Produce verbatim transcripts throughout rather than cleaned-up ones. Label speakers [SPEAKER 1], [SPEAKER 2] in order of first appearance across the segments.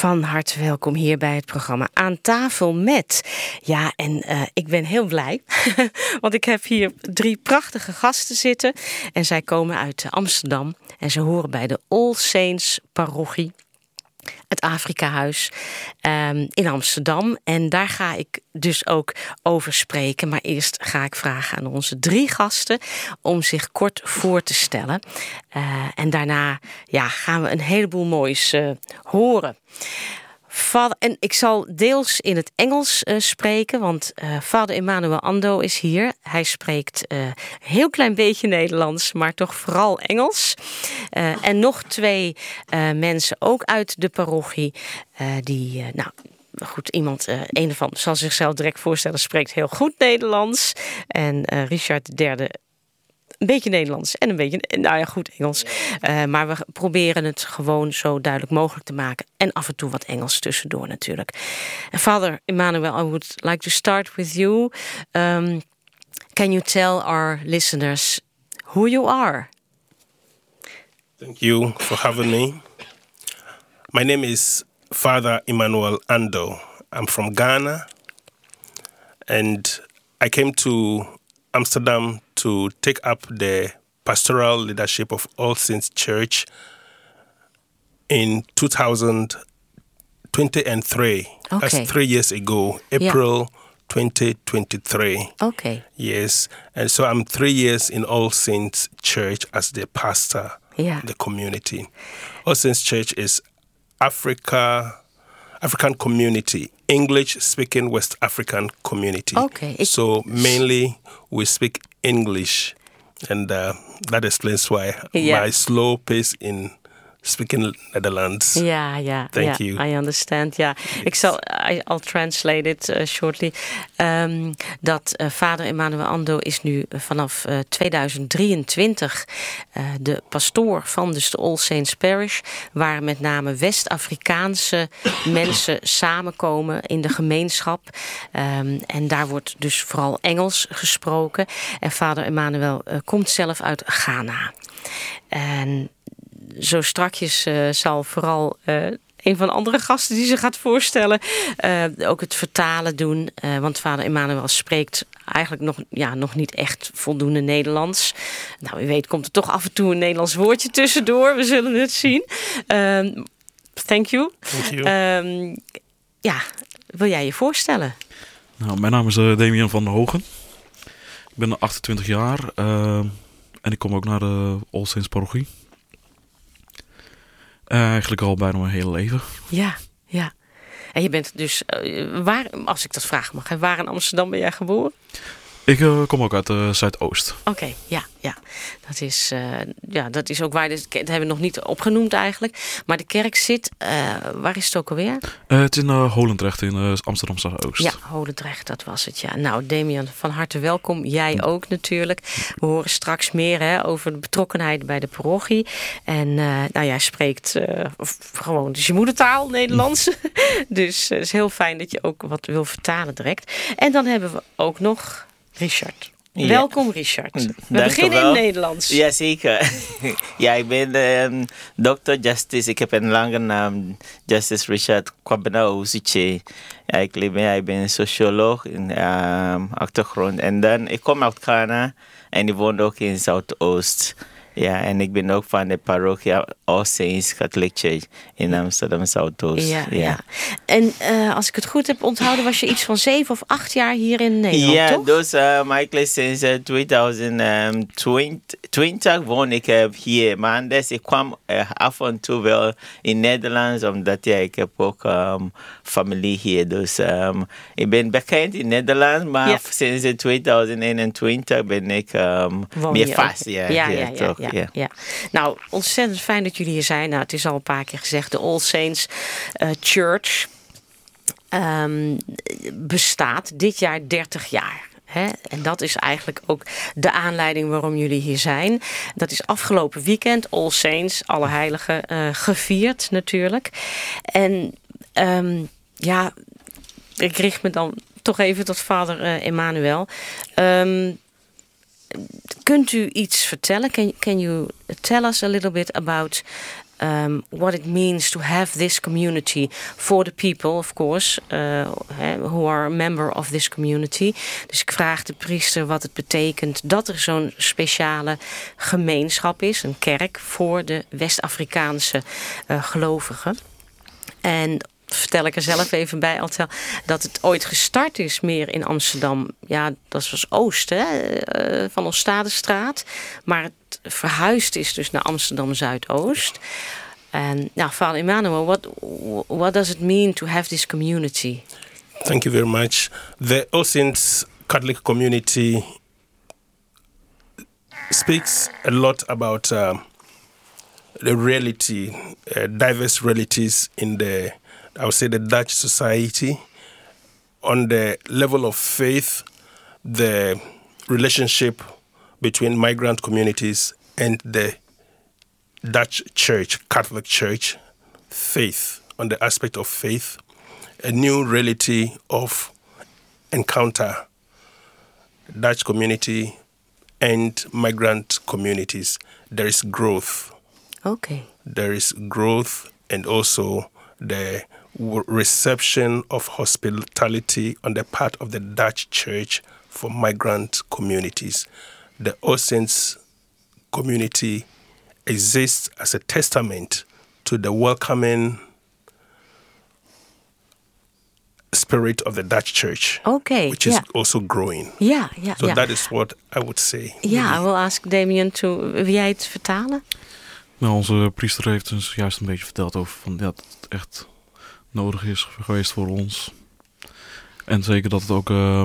[SPEAKER 1] Van harte welkom hier bij het programma Aan tafel met. Ja, en uh, ik ben heel blij, want ik heb hier drie prachtige gasten zitten. En zij komen uit Amsterdam en ze horen bij de All Saints parochie, het Afrikahuis um, in Amsterdam. En daar ga ik dus ook over spreken. Maar eerst ga ik vragen aan onze drie gasten om zich kort voor te stellen. Uh, en daarna ja, gaan we een heleboel moois uh, horen. Vader, en ik zal deels in het Engels uh, spreken, want uh, vader Emmanuel Ando is hier. Hij spreekt uh, een heel klein beetje Nederlands, maar toch vooral Engels. Uh, en nog twee uh, mensen ook uit de parochie, uh, die, uh, nou... Goed, iemand, uh, een ervan zal zichzelf direct voorstellen, spreekt heel goed Nederlands. En uh, Richard de derde, een beetje Nederlands en een beetje, nou ja, goed Engels. Uh, maar we proberen het gewoon zo duidelijk mogelijk te maken. En af en toe wat Engels tussendoor natuurlijk. En Father Emmanuel, I would like to start with you. Um, can you tell our listeners who you are?
[SPEAKER 2] Thank you for having me. My name is Father Emmanuel Ando. I'm from Ghana, and I came to Amsterdam to take up the pastoral leadership of All Saints Church in two thousand twenty-three.
[SPEAKER 1] Okay.
[SPEAKER 2] That's three years ago, April yeah. twenty twenty-three.
[SPEAKER 1] Okay.
[SPEAKER 2] Yes, and so I'm three years in All Saints Church as the pastor
[SPEAKER 1] yeah.
[SPEAKER 2] of the community. All Saints Church is Africa, African community, English-speaking West African community.
[SPEAKER 1] Okay.
[SPEAKER 2] So mainly we speak English, and uh, that explains why yeah. my slow pace in speaking Netherlands.
[SPEAKER 1] Yeah, yeah.
[SPEAKER 2] Thank
[SPEAKER 1] yeah,
[SPEAKER 2] you.
[SPEAKER 1] I understand. Yeah,
[SPEAKER 2] yes.
[SPEAKER 1] ik zal, I, I'll translate it uh, shortly. Um, dat uh, vader Emmanuel Ando is nu vanaf uh, tweeduizend drieëntwintig uh, de pastoor van dus de All Saints Parish, waar met name West-Afrikaanse mensen samenkomen in de gemeenschap. Um, en daar wordt dus vooral Engels gesproken. En vader Emmanuel uh, komt zelf uit Ghana. En zo strakjes uh, zal vooral uh, een van de andere gasten die ze gaat voorstellen uh, ook het vertalen doen. Uh, want vader Emmanuel spreekt eigenlijk nog, ja, nog niet echt voldoende Nederlands. Nou, u weet, komt er toch af en toe een Nederlands woordje tussendoor. We zullen het zien. Um, thank you.
[SPEAKER 2] Thank you.
[SPEAKER 1] Um, ja, wil jij je voorstellen?
[SPEAKER 3] Nou, mijn naam is uh, Damian van der Hogen. Ik ben achtentwintig jaar uh, en ik kom ook naar de All Saints parochie. Uh, eigenlijk al bijna mijn hele leven.
[SPEAKER 1] Ja, ja. En je bent dus, uh, waar, als ik dat vragen mag, waar in Amsterdam ben jij geboren?
[SPEAKER 3] Ik uh, kom ook uit uh, Zuidoost.
[SPEAKER 1] Oké, okay, ja, ja. Dat is, uh, ja. Dat is ook waar, de, dat hebben we nog niet opgenoemd eigenlijk. Maar de kerk zit, uh, waar is het ook alweer?
[SPEAKER 3] Uh, het is in uh, Holendrecht in uh, Amsterdam Zuidoost.
[SPEAKER 1] Ja, Holendrecht, dat was het, ja. Nou, Damian, van harte welkom. Jij ook natuurlijk. We horen straks meer hè, over de betrokkenheid bij de parochie. En uh, nou, jij spreekt uh, gewoon, dus je moedertaal, Nederlands. Dus het uh, is heel fijn dat je ook wat wil vertalen direct. En dan hebben we ook nog Richard. Ja. Welkom Richard. We
[SPEAKER 4] Dank
[SPEAKER 1] beginnen in Nederlands.
[SPEAKER 4] Jazeker. Ja, ik ben um, dokter Justice. Ik heb een lange naam. Justice Richard Kwabena-Ozuche. Ja, ik, ben, ik ben een socioloog in um, achtergrond. En dan, ik kom uit Ghana en ik woon ook in Zuidoost. Ja, en ik ben ook van de parochie All Saints Catholic Church in Amsterdam Zuidoost.
[SPEAKER 1] Ja, ja. ja. En uh, als ik het goed heb onthouden, was je iets van zeven of acht jaar hier in Nederland,
[SPEAKER 4] ja,
[SPEAKER 1] toch?
[SPEAKER 4] Ja, dus uh, eigenlijk sinds uh, twintig twintig woon ik uh, hier. Maar anders, ik kwam uh, af en toe wel in Nederland, omdat ja, ik heb ook um, familie hier. Dus um, ik ben bekend in Nederland, maar ja. sinds uh, twintig eenentwintig ben ik um, meer vast. Ja,
[SPEAKER 1] ja, ja, ja, ja, ja, ja. ja. Nou, ontzettend fijn dat jullie hier zijn. Nou, het is al een paar keer gezegd, de All Saints uh, Church um, bestaat dit jaar dertig jaar. Hè? En dat is eigenlijk ook de aanleiding waarom jullie hier zijn. Dat is afgelopen weekend, All Saints, alle heiligen, uh, gevierd natuurlijk. En um, ja, ik richt me dan toch even tot vader uh, Emmanuel. Um, kunt u iets vertellen? Can, can you tell us a little bit about um, what it means to have this community for the people, of course, uh, who are a member of this community. Dus ik vraag de priester wat het betekent dat er zo'n speciale gemeenschap is, een kerk voor de West-Afrikaanse uh, gelovigen. En vertel ik er zelf even bij, Altel, dat het ooit gestart is meer in Amsterdam. Ja, dat was Oost, hè, uh, van Oostvaardersstraat. Maar het verhuisd is dus naar Amsterdam Zuidoost. En nou, Father Emmanuel, what what does it mean to have this community?
[SPEAKER 2] Thank you very much. The All Saints Catholic community speaks a lot about uh, the reality, uh, diverse realities in the, I would say, the Dutch society. On the level of faith, the relationship between migrant communities and the Dutch Church, Catholic Church, faith, on the aspect of faith, a new reality of encounter, Dutch community and migrant communities. There is growth.
[SPEAKER 1] Okay.
[SPEAKER 2] There is growth and also the reception of hospitality on the part of the Dutch Church for migrant communities. The All Saints community exists as a testament to the welcoming spirit of the Dutch Church,
[SPEAKER 1] okay,
[SPEAKER 2] which is
[SPEAKER 1] yeah.
[SPEAKER 2] also growing.
[SPEAKER 1] Ja, ja,
[SPEAKER 2] So
[SPEAKER 1] ja.
[SPEAKER 2] that is what I would say.
[SPEAKER 1] Ja, I will ask Damien to, wil jij het vertalen?
[SPEAKER 3] Nou, onze priester heeft ons juist een beetje verteld over van, ja, dat het echt nodig is geweest voor ons. En zeker dat het ook uh,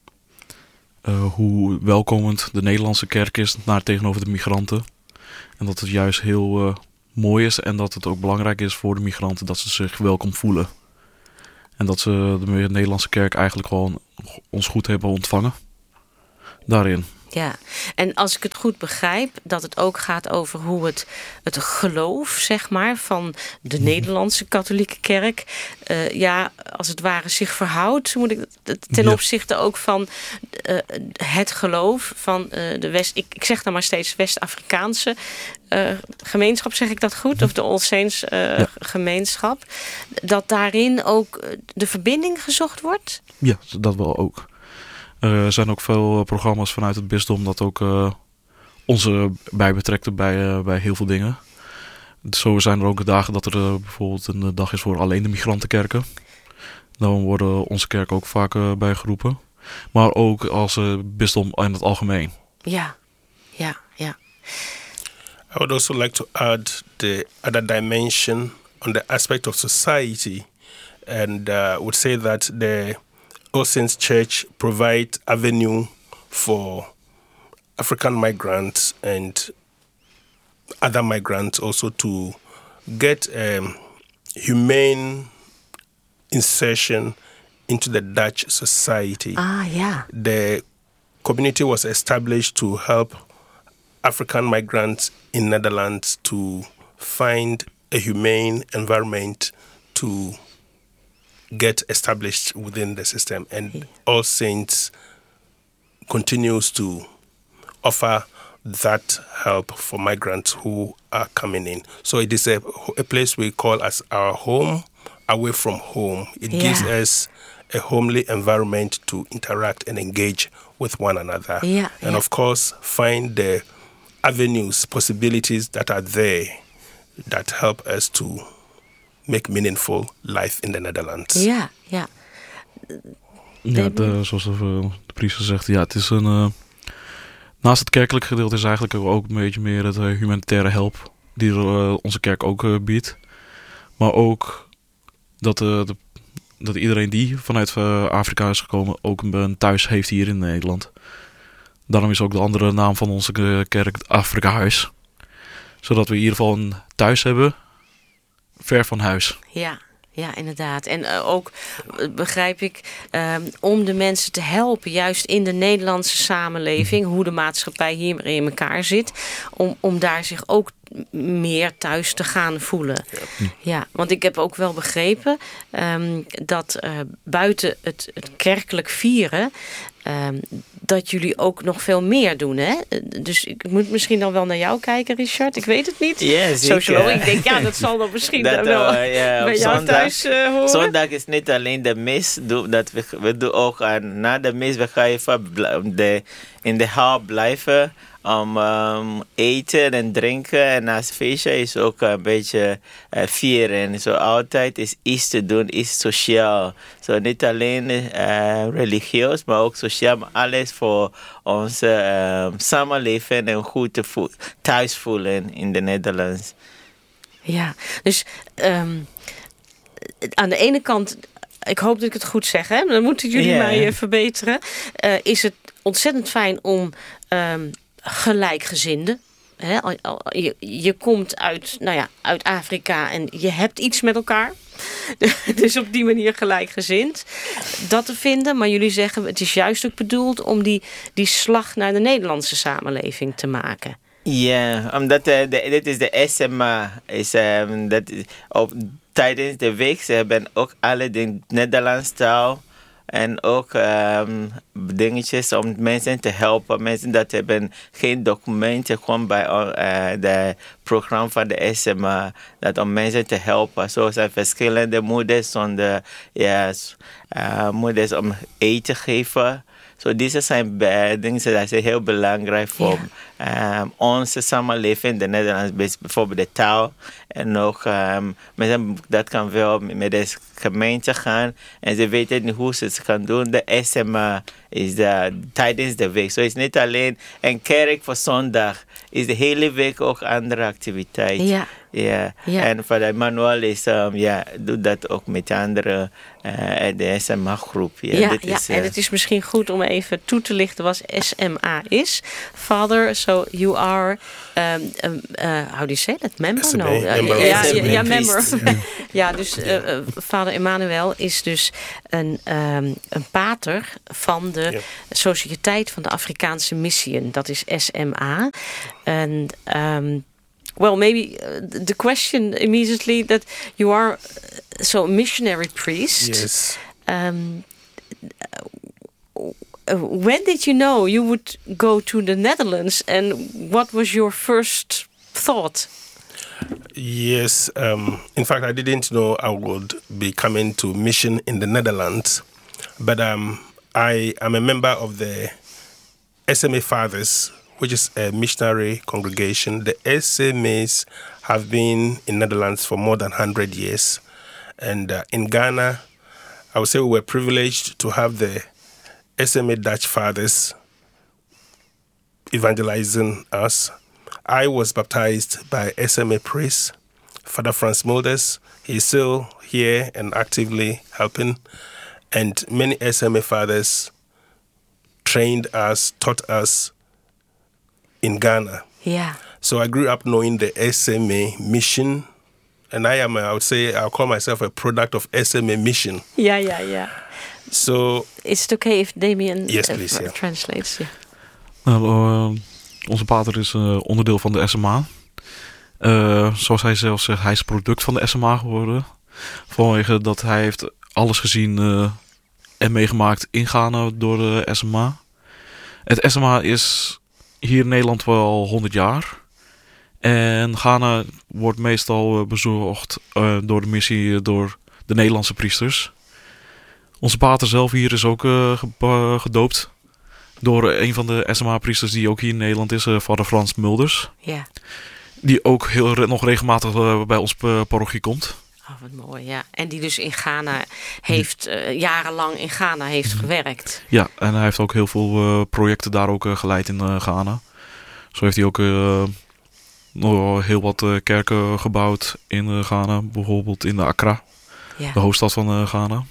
[SPEAKER 3] uh, hoe welkomend de Nederlandse kerk is naar tegenover de migranten. En dat het juist heel uh, mooi is en dat het ook belangrijk is voor de migranten dat ze zich welkom voelen. En dat ze de Nederlandse kerk eigenlijk gewoon ons goed hebben ontvangen. Daarin.
[SPEAKER 1] Ja, en als ik het goed begrijp, dat het ook gaat over hoe het, het geloof, zeg maar, van de Nederlandse katholieke kerk, uh, ja, als het ware zich verhoudt, moet ik ten
[SPEAKER 3] Ja.
[SPEAKER 1] opzichte ook van uh, het geloof van uh, de West, ik, ik zeg dan maar steeds West-Afrikaanse uh, gemeenschap, zeg ik dat goed? Of de All Saints uh,
[SPEAKER 3] Ja.
[SPEAKER 1] gemeenschap, dat daarin ook de verbinding gezocht wordt?
[SPEAKER 3] Ja, dat wel ook. Uh, er zijn ook veel programma's vanuit het bisdom dat ook uh, ons uh, bij betrekt bij, uh, bij heel veel dingen. Zo zijn er ook dagen dat er uh, bijvoorbeeld een dag is voor alleen de migrantenkerken. Dan worden onze kerken ook vaak uh, bijgeroepen. Maar ook als uh, bisdom in het algemeen.
[SPEAKER 1] Ja, ja, ja.
[SPEAKER 2] I would also like to add the other dimension on the aspect of society, and uh, would say that the All Saints Church provide avenue for African migrants and other migrants also to get um, humane insertion into the Dutch society.
[SPEAKER 1] Ah, ja.
[SPEAKER 2] The community was established to help African migrants in Netherlands to find a humane environment to get established within the system. And
[SPEAKER 1] Yeah.
[SPEAKER 2] All Saints continues to offer that help for migrants who are coming in. So it is a, a place we call as our home, away from home. It
[SPEAKER 1] Yeah.
[SPEAKER 2] gives us a homely environment to interact and engage with one another.
[SPEAKER 1] Yeah,
[SPEAKER 2] and
[SPEAKER 1] yeah.
[SPEAKER 2] of course, find the avenues, possibilities that are there that help us to make meaningful life in the Netherlands.
[SPEAKER 1] Ja, ja.
[SPEAKER 3] Ja, de, zoals de, de priester zegt, ja, het is een... Uh, naast het kerkelijke gedeelte is eigenlijk ook een beetje meer het uh, humanitaire help die uh, onze kerk ook uh, biedt. Maar ook dat, uh, de, dat iedereen die vanuit uh, Afrika is gekomen ook een thuis heeft hier in Nederland. Daarom is ook de andere naam van onze uh, kerk Afrika Huis. Zodat we in ieder geval een thuis hebben, ver van huis.
[SPEAKER 1] Ja, ja, inderdaad. En uh, ook uh, begrijp ik, um, om de mensen te helpen, juist in de Nederlandse samenleving, hoe de maatschappij hier in elkaar zit, om, om daar zich ook meer thuis te gaan voelen. Ja, ja, want ik heb ook wel begrepen um, dat uh, buiten het, het kerkelijk vieren um, dat jullie ook nog veel meer doen, hè? Dus ik moet misschien dan wel naar jou kijken, Richard. Ik weet het niet.
[SPEAKER 4] Yes,
[SPEAKER 1] Socioloog, ik denk, ja, dat zal dan misschien
[SPEAKER 4] dat,
[SPEAKER 1] wel
[SPEAKER 4] uh, yeah,
[SPEAKER 1] bij jou
[SPEAKER 4] zondag,
[SPEAKER 1] thuis uh, horen.
[SPEAKER 4] Zondag is niet alleen de mis. Dat we, we doen ook aan, na de mis, we gaan even de, in de hal blijven. Om um, eten en drinken. En naast feestje is ook een beetje uh, vieren. Zo altijd is iets te doen, iets sociaal. Zo niet alleen uh, religieus, maar ook sociaal. Maar alles voor onze uh, samenleving en goed te vo- thuis voelen in de Nederlands.
[SPEAKER 1] Ja, dus um, aan de ene kant, ik hoop dat ik het goed zeg, hè? Dan moeten jullie yeah. mij uh, verbeteren. Uh, is het ontzettend fijn om um, gelijkgezinden. Hè? Je, je komt uit, nou ja, uit Afrika en je hebt iets met elkaar. Dus op die manier gelijkgezind dat te vinden. Maar jullie zeggen, het is juist ook bedoeld om die, die slag naar de Nederlandse samenleving te maken.
[SPEAKER 4] Ja, omdat uh, dit is de S M A. Is, um, dat is, op, tijdens de week ze hebben ook alle de Nederlandse taal. En ook um, dingetjes om mensen te helpen. Mensen dat hebben geen documenten. Gewoon bij uh, de programma van de S M A. Dat om mensen te helpen. Zo zijn verschillende moeders zonder yes, uh, moeders om eten te geven. So deze zijn dingen die zijn heel belangrijk voor yeah. um, onze samenleving in de Nederlands, bijvoorbeeld de taal. En ook um, mensen dat kan wel met de gemeente gaan en ze weten niet hoe ze het gaan doen. De S M A is de, tijdens de week. So het is niet alleen een kerk voor zondag, is de hele week ook andere activiteiten.
[SPEAKER 1] Ja.
[SPEAKER 4] Ja,
[SPEAKER 1] ja.
[SPEAKER 4] En voor de manual is, um, ja, doe dat ook met andere, uh, de S M A-groep. Ja,
[SPEAKER 1] ja,
[SPEAKER 4] dit
[SPEAKER 1] ja.
[SPEAKER 4] is, uh,
[SPEAKER 1] en het is misschien goed om even toe te lichten wat S M A is. Father, so you are, um, um, uh, how do you say that? Member?
[SPEAKER 2] S M A,
[SPEAKER 1] No.
[SPEAKER 2] member
[SPEAKER 1] Uh, ja,
[SPEAKER 2] S M A.
[SPEAKER 1] ja, ja, member.
[SPEAKER 2] Ja,
[SPEAKER 1] ja dus uh, uh, Vader Emmanuel is dus een, um, een pater van de ja. Sociëteit van de Afrikaanse Missie. Dat is S M A. En... Um, Well, maybe uh, the question immediately that you are uh, so a missionary priest.
[SPEAKER 2] Yes.
[SPEAKER 1] Um, uh, when did you know you would go to the Netherlands, and what was your first thought?
[SPEAKER 2] Yes. Um, in fact, I didn't know I would be coming to mission in the Netherlands, but um, I am a member of the S M A Fathers, which is a missionary congregation. The S M As have been in Netherlands for more than one hundred years. And uh, in Ghana, I would say we were privileged to have the S M A Dutch Fathers evangelizing us. I was baptized by S M A priest, Father Franz Mulders. He's still here and actively helping. And many S M A fathers trained us, taught us in Ghana.
[SPEAKER 1] Yeah.
[SPEAKER 2] So I grew up knowing the S M A mission, and I am, I would say, I'll call myself a product of S M A mission.
[SPEAKER 1] Yeah, yeah, yeah.
[SPEAKER 2] So
[SPEAKER 1] is it okay if Damien
[SPEAKER 2] yes, please,
[SPEAKER 1] uh,
[SPEAKER 2] yeah.
[SPEAKER 1] translates? Yeah.
[SPEAKER 3] Nou, uh, onze pater is uh, onderdeel van de S M A. Uh, zoals hij zelf zegt, hij is product van de S M A geworden. Vanwege dat hij heeft alles gezien uh, en meegemaakt in Ghana door de S M A. Het S M A is hier in Nederland wel honderd jaar. En Ghana wordt meestal bezorgd uh, door de missie door de Nederlandse priesters. Onze pater zelf hier is ook uh, ge- gedoopt door een van de S M A-priesters die ook hier in Nederland is, uh, Vader Frans Mulders.
[SPEAKER 1] Ja.
[SPEAKER 3] Die ook heel, nog regelmatig uh, bij ons uh, parochie komt.
[SPEAKER 1] Oh, wat mooi, ja. En die dus in Ghana heeft, uh, jarenlang in Ghana heeft gewerkt.
[SPEAKER 3] Ja, en hij heeft ook heel veel uh, projecten daar ook uh, geleid in uh, Ghana. Zo heeft hij ook uh, nog heel wat uh, kerken gebouwd in uh, Ghana. Bijvoorbeeld in Accra,
[SPEAKER 1] ja.
[SPEAKER 3] de hoofdstad van uh, Ghana.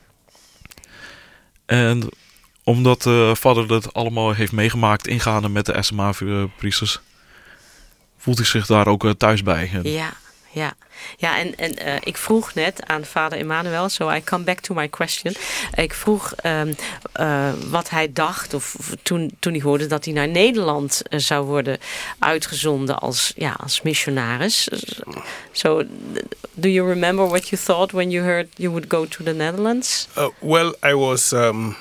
[SPEAKER 3] En omdat uh, vader dat allemaal heeft meegemaakt in Ghana met de S M A-priesters, voelt hij zich daar ook uh, thuis bij.
[SPEAKER 1] Ja, ja. Ja, en, en uh, ik vroeg net aan vader Emmanuel, so I come back to my question. Ik vroeg um, uh, wat hij dacht, of, of toen, toen hij hoorde dat hij naar Nederland uh, zou worden uitgezonden als, ja, als missionaris. So, do you remember what you thought when you heard you would go to the Netherlands?
[SPEAKER 2] Uh, well, I was um,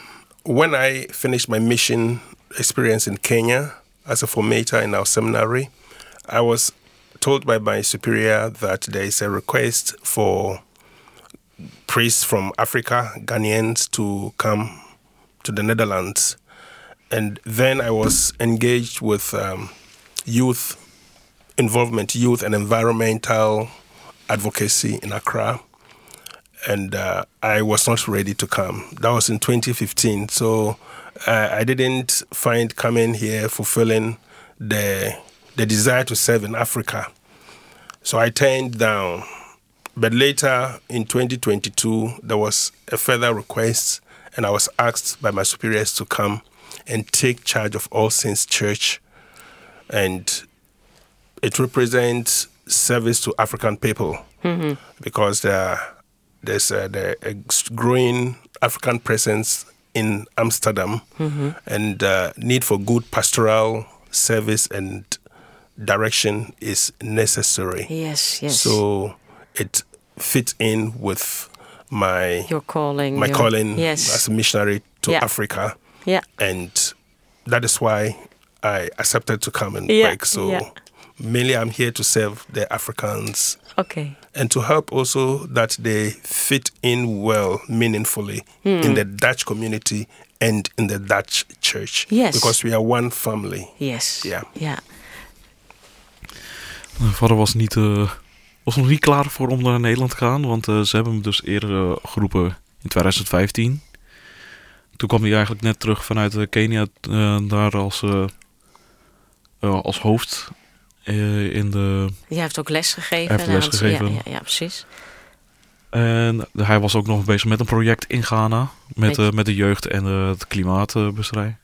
[SPEAKER 2] when I finished my mission experience in Kenya as a formator in our seminary, I was told by my superior that there is a request for priests from Africa, Ghanaians, to come to the Netherlands. And then I was engaged with um, youth involvement, youth and environmental advocacy in Accra. And uh, I was not ready to come. That was in twenty fifteen. So uh, I didn't find coming here fulfilling the, the desire to serve in Africa. So I turned down. But later in twenty twenty-two, there was a further request, and I was asked by my superiors to come and take charge of All Saints Church. And it represents service to African people, mm-hmm. because there, there's a, there a growing African presence in Amsterdam, mm-hmm. and uh, need for good pastoral service and direction is necessary.
[SPEAKER 1] Yes, yes.
[SPEAKER 2] So it fits in with my
[SPEAKER 1] your calling,
[SPEAKER 2] my
[SPEAKER 1] your,
[SPEAKER 2] calling
[SPEAKER 1] yes.
[SPEAKER 2] as a missionary to
[SPEAKER 1] yeah.
[SPEAKER 2] Africa.
[SPEAKER 1] Yeah,
[SPEAKER 2] and that is why I accepted to come and
[SPEAKER 1] yeah.
[SPEAKER 2] work. So
[SPEAKER 1] yeah.
[SPEAKER 2] mainly I'm here to serve the Africans.
[SPEAKER 1] Okay.
[SPEAKER 2] And to help also that they fit in well, meaningfully, hmm. in the Dutch community and in the Dutch church.
[SPEAKER 1] Yes.
[SPEAKER 2] Because we are one family.
[SPEAKER 1] Yes.
[SPEAKER 2] Yeah.
[SPEAKER 1] Ja.
[SPEAKER 3] Mijn vader was, niet, uh, was nog niet klaar voor om naar Nederland te gaan. Want uh, ze hebben hem dus eerder uh, geroepen in twintig vijftien. Toen kwam hij eigenlijk net terug vanuit uh, Kenia. Uh, daar als, uh, uh, als hoofd uh, in de...
[SPEAKER 1] Jij heeft ook les gegeven.
[SPEAKER 3] Hij heeft les gegeven.
[SPEAKER 1] Ja, ja, ja, precies.
[SPEAKER 3] En hij was ook nog bezig met een project in Ghana. Met, uh, met de jeugd en uh, het klimaatbestrijding.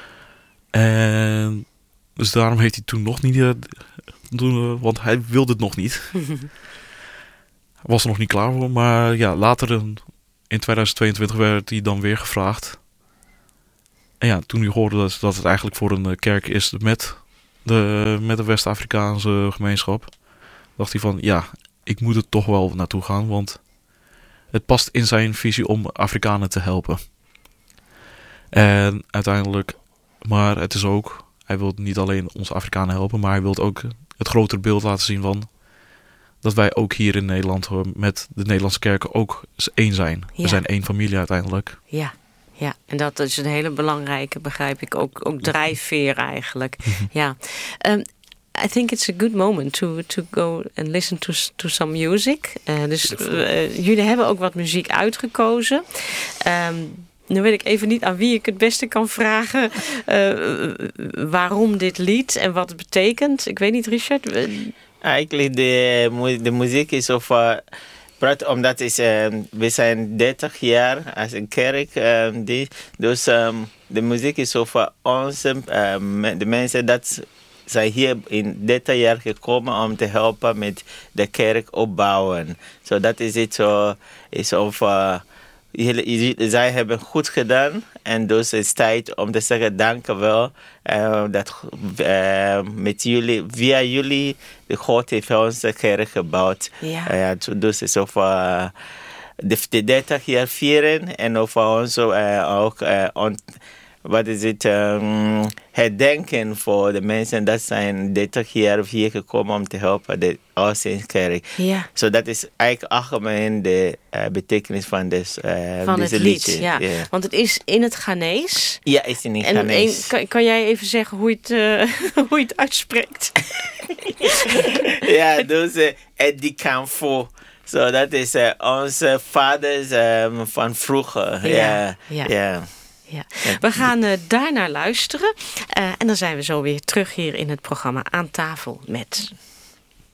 [SPEAKER 3] En dus daarom heeft hij toen nog niet... Uh, doen, uh, want hij wilde het nog niet. Was er nog niet klaar voor. Maar ja, later in, in twintig tweeëntwintig werd hij dan weer gevraagd. En ja, toen hij hoorde dat, dat het eigenlijk voor een uh, kerk is met de, met de West-Afrikaanse gemeenschap, dacht hij van, ja, ik moet er toch wel naartoe gaan, want het past in zijn visie om Afrikanen te helpen. En uiteindelijk, maar het is ook, hij wil niet alleen onze Afrikanen helpen, maar hij wil ook het grotere beeld laten zien van dat wij ook hier in Nederland met de Nederlandse kerken ook één zijn. Ja. We zijn één familie uiteindelijk.
[SPEAKER 1] Ja, ja, en dat is een hele belangrijke, begrijp ik, ook, ook drijfveer eigenlijk. Ja. Um, I think it's a good moment to, to go and listen to, to some music. Uh, dus uh, jullie hebben ook wat muziek uitgekozen. Um, Nu weet ik even niet aan wie ik het beste kan vragen uh, waarom dit lied en wat het betekent. Ik weet niet, Richard.
[SPEAKER 4] Eigenlijk de, de muziek is over... Omdat is, um, we zijn dertig jaar als een kerk. Um, die, dus um, de muziek is over onze, um, de mensen dat zijn hier in dertig jaar gekomen om te helpen met de kerk opbouwen. So dat is het zo, is over... Zij hebben goed gedaan en dus het is tijd om te zeggen dank wel uh, dat uh, met jullie, via jullie de God heeft onze kerk gebouwd. Ja. Uh, dus het is over uh, de, de dertig jaar vieren en over ons uh, ook uh, on, wat is het, um, herdenken voor de mensen dat zijn dertig jaar hier gekomen om te helpen de All Saints Kerk.
[SPEAKER 1] Ja.
[SPEAKER 4] So dat is eigenlijk algemeen de uh, betekenis van, des, uh,
[SPEAKER 1] van
[SPEAKER 4] deze
[SPEAKER 1] het lied.
[SPEAKER 4] liedje.
[SPEAKER 1] Ja. Yeah. Want het is in het Ghanese.
[SPEAKER 4] Ja, is in het Ghanese.
[SPEAKER 1] En kan, kan jij even zeggen hoe je het, uh, hoe je het uitspreekt?
[SPEAKER 4] Ja, dus uh, Eddie Kamfo. So dat is uh, onze vaders um, van vroeger.
[SPEAKER 1] Ja.
[SPEAKER 4] Ja.
[SPEAKER 1] Ja. Ja. Ja. We gaan uh, daarnaar luisteren. Uh, en dan zijn we zo weer terug hier in het programma Aan Tafel met...